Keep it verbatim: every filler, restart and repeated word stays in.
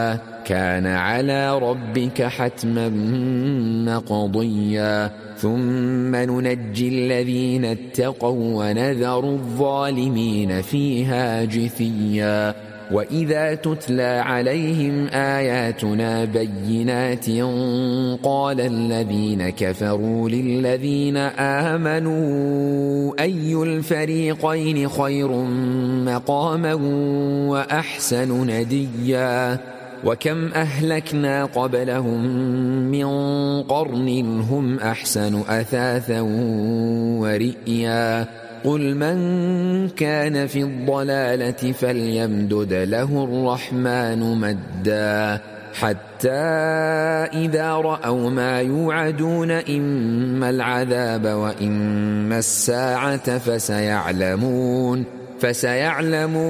كان على ربك حتما مقضيا ثم ننجي الذين اتقوا ونذر الظالمين فيها جثيا وإذا تتلى عليهم آياتنا بينات قال الذين كفروا للذين آمنوا أي الفريقين خير مقاما وأحسن نديا وكم أهلكنا قبلهم من قرن هم أحسن أثاثا ورئيا قل من كان في الضلالة فليمدد له الرحمن مدا حتى إذا رأوا ما يوعدون إما العذاب وإما الساعة فسيعلمون فسيعلمون